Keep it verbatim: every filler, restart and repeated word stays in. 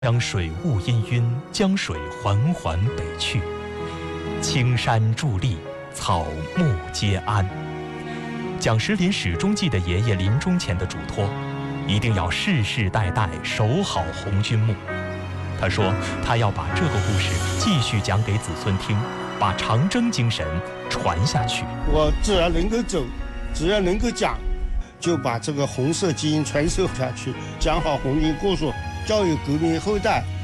江水雾氤氲，江水缓缓北去。青山伫立，草木皆安。蒋石林始终记得爷爷临终前的嘱托，一定要世世代代守好红军墓。他说，他要把这个故事继续讲给子孙听，把长征精神传下去。 我只要能够走，只要能够讲，就把这个红色基因传授下去，讲好红军故事，教育革命后代。